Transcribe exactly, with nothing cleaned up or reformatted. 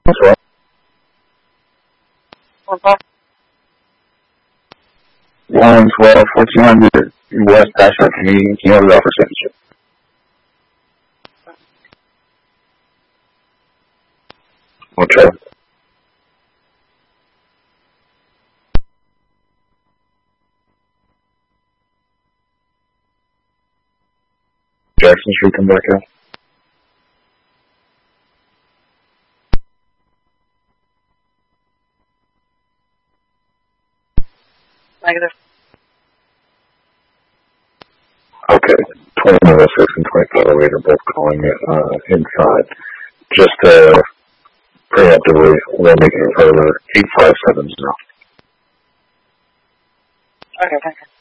what? What's one twelve fourteen hundred West Ashford, Canadian, Canada offer citizenship. Okay. Jackson Street, come back out. Negative. Okay. twenty-one oh six and twenty-five oh eight are both calling it uh, inside. Just uh, preemptively, we're making it further eight five seven zero. Okay, thank you.